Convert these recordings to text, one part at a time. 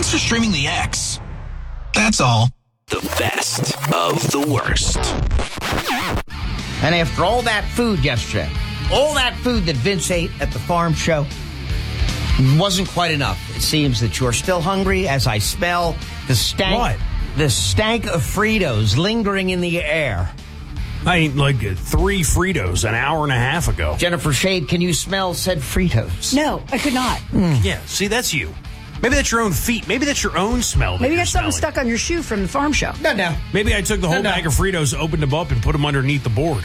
Thanks for streaming the X. That's all. The best of the worst. And after all that food yesterday, all that food that Vince ate at the farm show, wasn't quite enough. It seems that you're still hungry as I smell the stank. What? The stank of Fritos lingering in the air. I ate like 3 Fritos an hour and a half ago. Jennifer Shade, can you smell said Fritos? No, I could not. Yeah, see, that's you. Maybe that's your own feet. Maybe that's your own smell. Maybe you you're got something smelling. stuck on your shoe from the farm show. No. Maybe I took the whole bag of Fritos, opened them up, and put them underneath the board.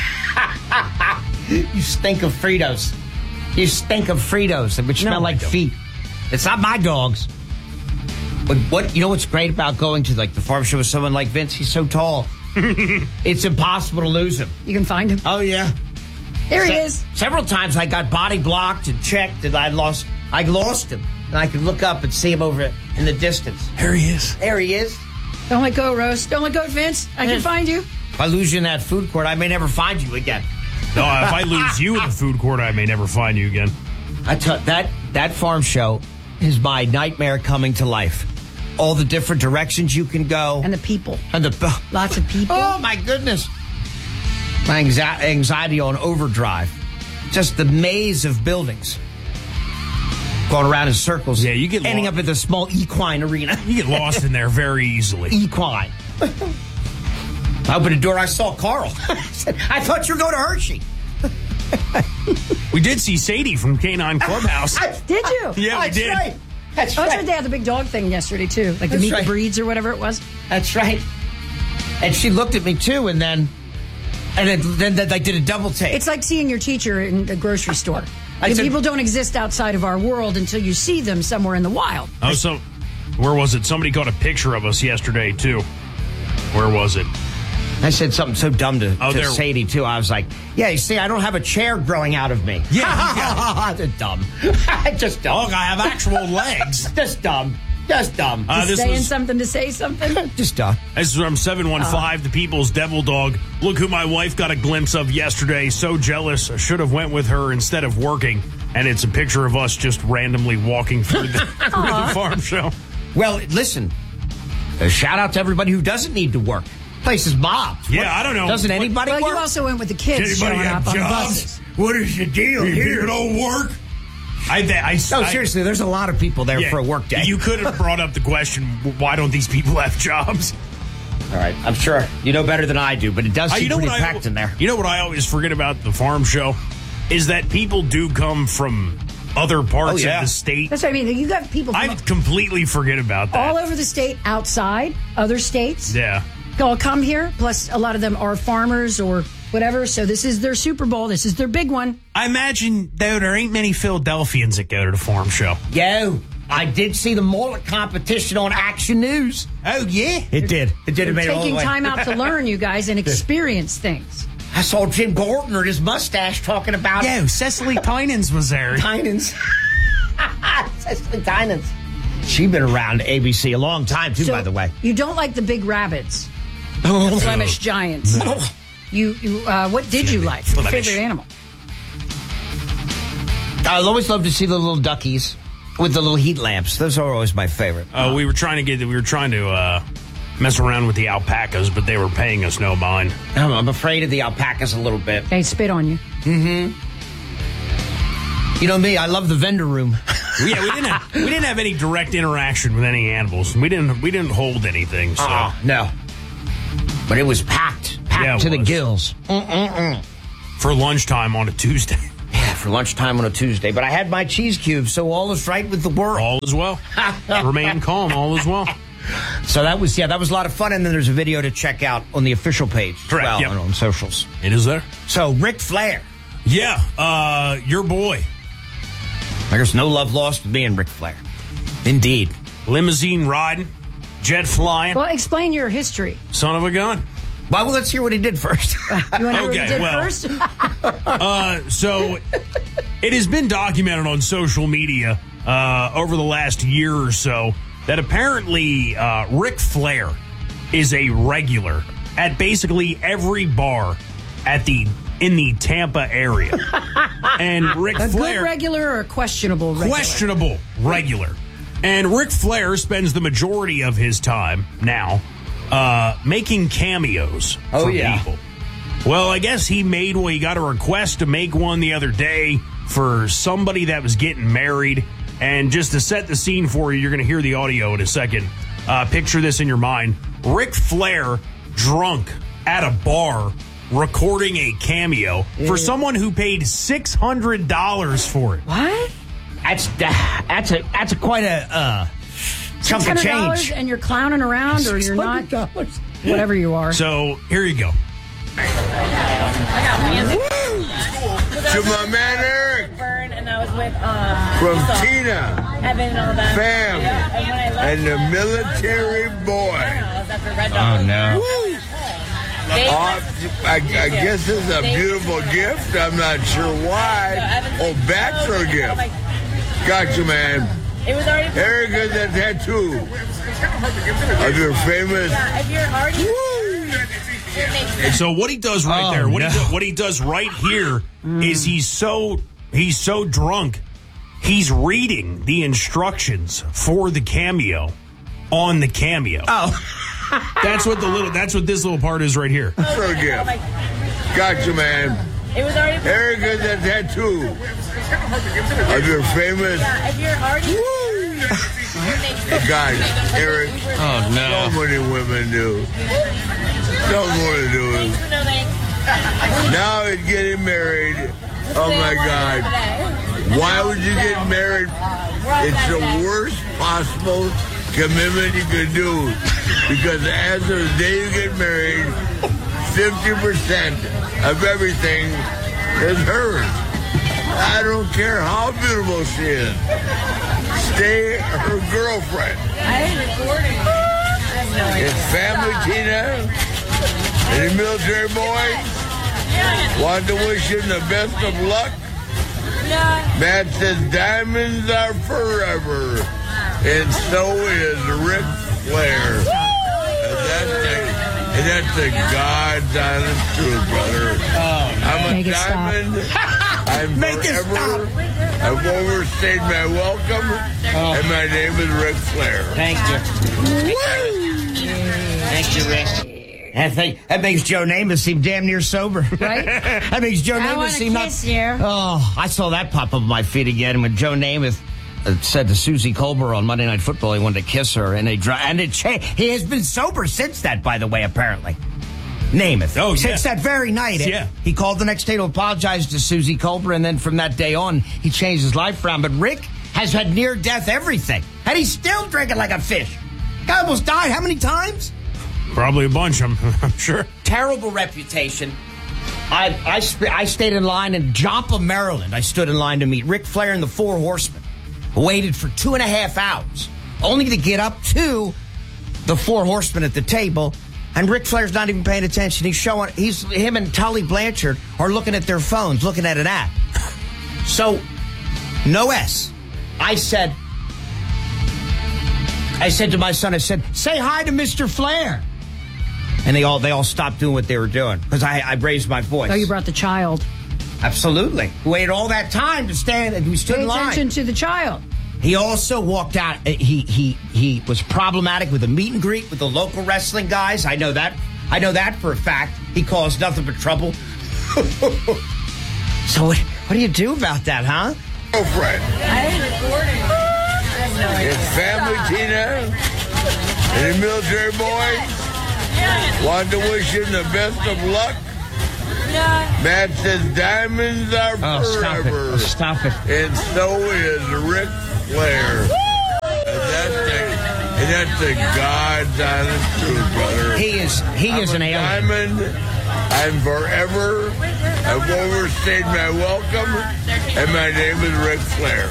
You stink of Fritos. You stink of Fritos, which smell like feet. It's not my dogs. But you know what's great about going to like the farm show with someone like Vince? He's so tall. It's impossible to lose him. You can find him. Oh yeah. There he is. Several times I got body blocked and checked and I lost him. And I could look up and see him over in the distance. There he is. There he is. Don't let go, Rose. Don't let go, Vince. I can find you. If I lose you in that food court, I may never find you again. No, if I lose you in the food court, I may never find you again. I tell that farm show is my nightmare coming to life. All the different directions you can go. And the people. And the Lots of people. Oh, my goodness. My anxiety on overdrive. Just the maze of buildings. Going around in circles. Yeah, you get ending lost. up at the small equine arena. You get lost in there very easily. Equine. I opened the door, I saw Carl. I said, I thought you were going to Hershey. We did see Sadie from Canine Clubhouse. Did you? Yeah, we did. Right. That's Oh, that's right. right. They had the big dog thing yesterday, too. Like the That's meet right. the breeds or whatever it was. That's right. And she looked at me, too, and then I did a double take. It's like seeing your teacher in a grocery store. I said- People don't exist outside of our world until you see them somewhere in the wild. Oh, so where was it? Somebody caught a picture of us yesterday, too. Where was it? I said something so dumb to there- Sadie, too. I was like, yeah, you see, I don't have a chair growing out of me. Yeah, Just dumb. Just dumb. Look, I have actual legs. Just dumb. Just dumb. Saying something to say something. Just dumb. This is from 715, the People's Devil Dog. Look who my wife got a glimpse of yesterday. So jealous. I should have went with her instead of working. And it's a picture of us just randomly walking through the farm show. Well, listen, a shout out to everybody who doesn't need to work. Place is mobbed. Yeah, I don't know. Doesn't anybody Well, work? you also went with the kids Anybody showing have up on jobs? buses. What is the deal You don't work? No, seriously, there's a lot of people there for a work day. You could have brought up the question, why don't these people have jobs? All right, I'm sure you know better than I do, but it does seem pretty what packed in there. You know what I always forget about the farm show? Is that people do come from other parts of the state. That's what I mean. You got people from I completely forget about that. all over the state, outside, other states. Yeah. All come here. Plus, a lot of them are farmers or whatever. So this is their Super Bowl. This is their big one. I imagine, though, there ain't many Philadelphians that go to the farm show. Yo, I did see the mullet competition on Action News. Oh, yeah? It did. It did. It made it all the Taking way. time out to learn, you guys, and experience things. I saw Jim Gordon and his mustache talking about Yo, Cecily Tynans was there. Tynans. Cecily Tynans. She's been around ABC a long time, too, So, by the way. You don't like the big rabbits, the Flemish giants. No. What did you like? Your Flemish. favorite animal? I always love to see the little duckies with the little heat lamps. Those are always my favorite. We were trying to mess around with the alpacas, but they were paying us no mind. I'm afraid of the alpacas a little bit. They spit on you. You know me, I love the vendor room. Yeah, we didn't have any direct interaction with any animals. We didn't hold anything. So No. But it was packed Yeah, it to the was. gills. for lunchtime on a Tuesday, Yeah, for lunchtime on a Tuesday. But I had my cheese cubes, so all is right with the world. all is well. Remain calm. All is well. So that was a lot of fun. And then there's a video to check out on the official page as Correct, well, yep. and on socials. It is there. So Ric Flair. Yeah, your boy. There's no love lost with being Ric Flair. Indeed. Limousine riding, jet flying, Well, explain your history. son of a gun. Well, let's hear what he did first. You want to know what you Okay, did well. first? So it has been documented on social media over the last year or so that apparently Ric Flair is a regular at basically every bar in the Tampa area. And Ric A Flair, good regular or a questionable regular? questionable regular. And Ric Flair spends the majority of his time now making cameos for people. Well, I guess he got a request to make one the other day for somebody that was getting married. And just to set the scene for you, you're going to hear the audio in a second. Picture this in your mind. Ric Flair drunk at a bar recording a cameo for someone who paid $600 for it. What? That's quite a chunk of change. And you're clowning around, or you're not. Whatever you are. So here you go. To my man Eric. And I was with From Tina. Evan and all that. Fam. And the military boy. Oh, no. I guess it's a beautiful gift. I'm not sure why. Oh, bachelor gift. Gotcha, man. It was already. Eric has a tattoo of your famous. Yeah, if you're already. And so what he does what he does right here is he's so drunk, he's reading the instructions for the cameo on the cameo. Oh, that's what this little part is right here. Bachelor gift. Gotcha, man. It was already. Eric has a tattoo of your famous. Yeah, if you're already. God, Eric. Oh, no. So many women do. Don't want to do it. Now he's getting married. Oh my God. Why would you get married? It's the worst possible commitment you could do. Because as of the day you get married, 50% of everything is hers. I don't care how beautiful she is. Stay her girlfriend. It's family, Tina. And the military boy, want to wish him the best of luck. Matt says diamonds are forever, and so is Ric Flair. And that's the God's honest truth, brother. I'm a diamond. I'm forever. I've overstayed my welcome, and my name is Ric Flair. Thank you. Thank you, Rick. That makes Joe Namath seem damn near sober. Right? That makes Joe Namath seem not... You. Oh, I saw that pop up on my feed again when Joe Namath said to Susie Colbert on Monday Night Football he wanted to kiss her, and he has been sober since that, by the way, apparently. Namath. Oh, yeah. Since that very night. Yeah. He called the next day to apologize to Susie Colbert, and then from that day on, he changed his life around. But Rick has had near-death everything, and he's still drinking like a fish. Guy almost died how many times? Probably a bunch, I'm sure. Terrible reputation. I stayed in line in Joppa, Maryland. I stood in line to meet Ric Flair and the Four Horsemen. Waited for 2.5 hours, only to get up to the Four Horsemen at the table, and Ric Flair's not even paying attention. Him and Tully Blanchard are looking at their phones, looking at an app. So, no S. I said to my son, say hi to Mr. Flair. And they all stopped doing what they were doing because I raised my voice. Oh, you brought the child. Absolutely. We waited all that time to stand, and we stood in line. Pay attention to the child. He also walked out. He was problematic with a meet and greet with the local wrestling guys. I know that for a fact. He caused nothing but trouble. So what do you do about that, huh? Girlfriend. It's family, Tina. And the military boy. Want to wish him the best of luck. Matt says diamonds are forever. Stop it. And so is Ric Flair. And that's the God's honest truth, brother. He is an alien. Diamond. I'm forever. I've overstayed my welcome, and my name is Ric Flair.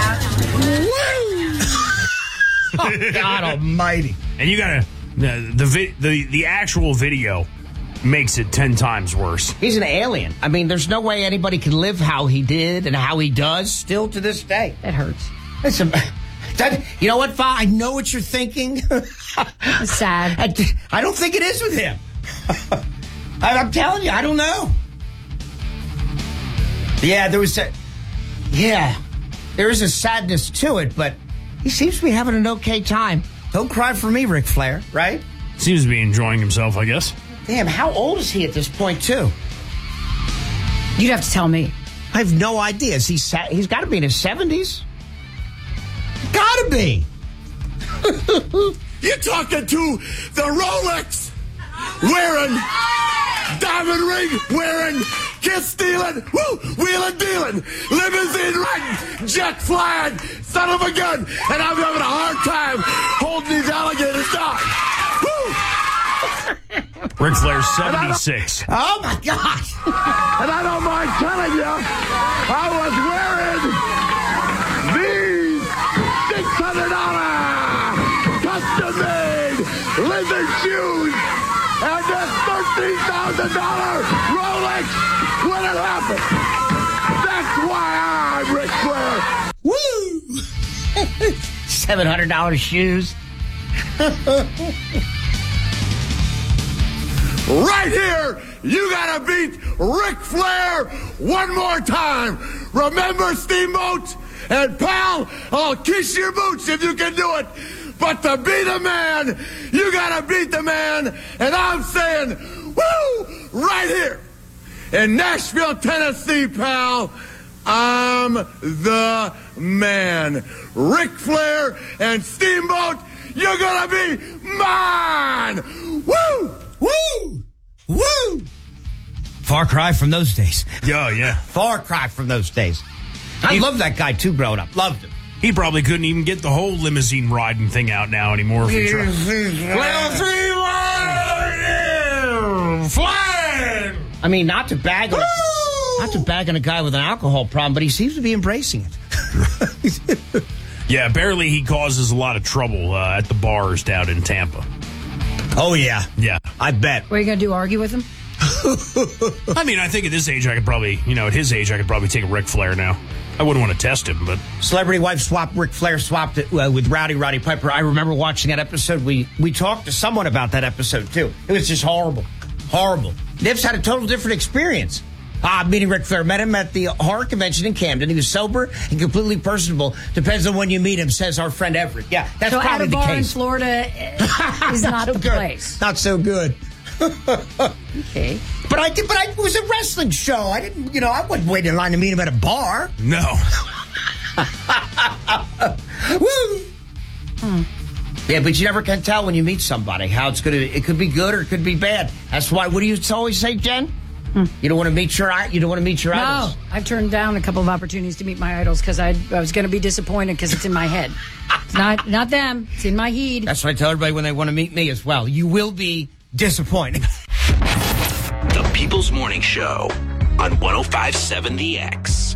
Oh, God Almighty! And you gotta the actual video makes it 10 times worse. He's an alien. I mean, there's no way anybody can live how he did and how he does still to this day. That hurts. You know what, Fa? I know what you're thinking. It's sad. I don't think it is with him. I'm telling you, I don't know. Yeah, there is a sadness to it, but He seems to be having an okay time. Don't cry for me, Ric Flair, right? Seems to be enjoying himself, I guess. Damn, how old is he at this point, too? You'd have to tell me. I have no idea. He's got to be in his 70s? Gotta be. You're talking to the Rolex wearing, diamond ring wearing, kiss stealing, wheeling dealing, limousine riding, jet flying, son of a gun, and I'm having a hard time holding these alligators down. Ric Flair's 76. Oh, my God. And I don't mind telling you, I was wearing these $600 custom-made leather shoes and this $13,000 Rolex when it happened. That's why I'm Ric Flair. Woo! $700 shoes. Right here, you gotta beat Ric Flair one more time. Remember, Steamboat? And pal, I'll kiss your boots if you can do it. But to beat a man, you gotta beat the man. And I'm saying, woo, right here in Nashville, Tennessee, pal, I'm the man. Ric Flair and Steamboat, you're gonna be mine. Woo! Woo! Woo! Far cry from those days. Yeah, yeah. Far cry from those days. I loved that guy, too, growing up. Loved him. He probably couldn't even get the whole limousine riding thing out now anymore. If he tried. Flying! I mean, not to bag on a guy with an alcohol problem, but he seems to be embracing it. Yeah, apparently he causes a lot of trouble at the bars down in Tampa. Oh, yeah. Yeah. I bet. What are you going to do, argue with him? I mean, I think at this age, I could probably, at his age, I could probably take a Ric Flair now. I wouldn't want to test him, but... Celebrity wife swap, Ric Flair swapped it with Roddy Piper. I remember watching that episode. We talked to someone about that episode, too. It was just horrible. Horrible. Nip's had a total different experience. Meeting Ric Flair. Met him at the horror convention in Camden. He was sober and completely personable. Depends on when you meet him, says our friend Everett. Yeah, that's so probably the case. So at a bar in case. Florida is not so the good. place. Not so good. Okay. But it was a wrestling show. I didn't, I wasn't waiting in line to meet him at a bar. No. Woo! Yeah, but you never can tell when you meet somebody how it could be good or it could be bad. That's why, what do you always say, Jen? You don't want to meet your idols? No, I've turned down a couple of opportunities to meet my idols because I was going to be disappointed because it's in my head. It's not them. It's in my head. That's what I tell everybody when they want to meet me as well. You will be disappointed. The People's Morning Show on 105.7 The X.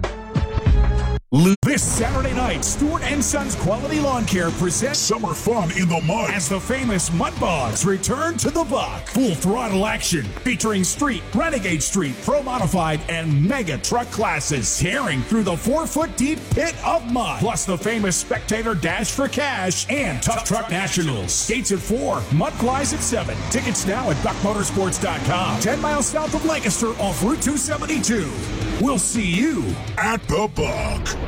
This Saturday night, Stewart & Sons Quality Lawn Care presents Summer Fun in the Mud as the famous Mudbogs return to the Buck. Full throttle action featuring Street, Renegade Street, Pro Modified, and mega truck classes tearing through the 4-foot deep pit of mud. Plus the famous Spectator Dash for Cash and Tough Truck Nationals. Gates at 4, Mud flies at 7. Tickets now at buckmotorsports.com. 10 miles south of Lancaster off Route 272. We'll see you at the Buck.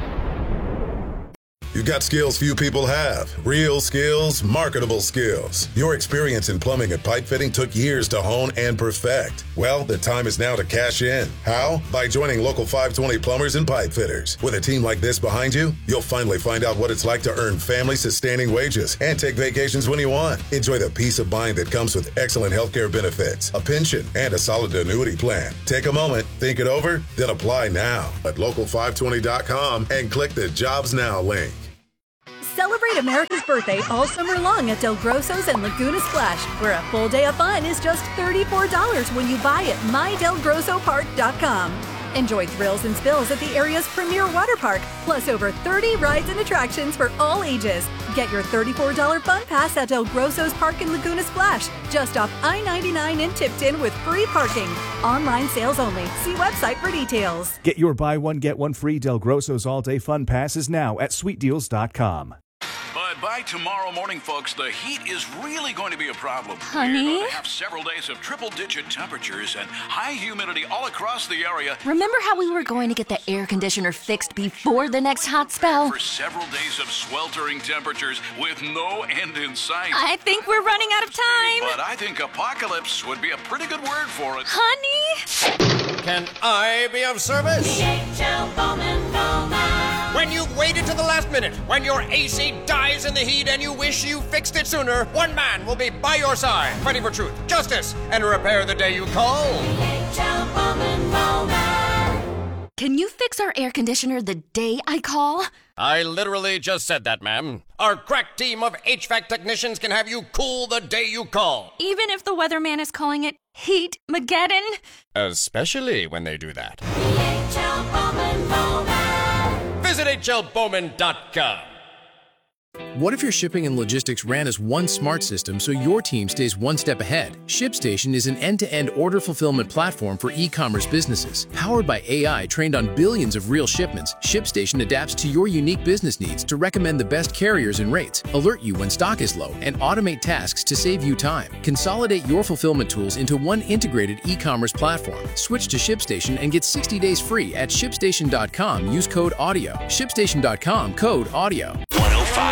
You've got skills few people have. Real skills, marketable skills. Your experience in plumbing and pipe fitting took years to hone and perfect. Well, the time is now to cash in. How? By joining Local 520 Plumbers and Pipe Fitters. With a team like this behind you, you'll finally find out what it's like to earn family-sustaining wages and take vacations when you want. Enjoy the peace of mind that comes with excellent healthcare benefits, a pension, and a solid annuity plan. Take a moment, think it over, then apply now at local520.com and click the Jobs Now link. Celebrate America's birthday all summer long at Del Grosso's and Laguna Splash, where a full day of fun is just $34 when you buy at mydelgrossopark.com. Enjoy thrills and spills at the area's premier water park, plus over 30 rides and attractions for all ages. Get your $34 fun pass at Del Grosso's Park in Laguna Splash, just off I-99 in Tipton with free parking. Online sales only. See website for details. Get your buy one, get one free Del Grosso's all-day fun passes now at sweetdeals.com. Bud by tomorrow morning, folks, the heat is really going to be a problem. Honey? We're going to have several days of triple-digit temperatures and high humidity all across the area. Remember how we were going to get the air conditioner fixed before the next hot spell? For several days of sweltering temperatures with no end in sight. I think we're running out of time. But I think apocalypse would be a pretty good word for it. Honey? Can I be of service? DHL Bowman Bowman. When you've waited to the last minute, when your AC dies in the heat and you wish you fixed it sooner, one man will be by your side, fighting for truth, justice, and repair the day you call. DHL Bowman Bowman. Can you fix our air conditioner the day I call? I literally just said that, ma'am. Our crack team of HVAC technicians can have you cool the day you call. Even if the weatherman is calling it Heat-mageddon? Especially when they do that. DHL Bowman Bowman. Visit hlbowman.com. What if your shipping and logistics ran as one smart system so your team stays one step ahead? ShipStation is an end-to-end order fulfillment platform for e-commerce businesses. Powered by AI trained on billions of real shipments, ShipStation adapts to your unique business needs to recommend the best carriers and rates, alert you when stock is low, and automate tasks to save you time. Consolidate your fulfillment tools into one integrated e-commerce platform. Switch to ShipStation and get 60 days free at ShipStation.com. Use code AUDIO. ShipStation.com, code AUDIO.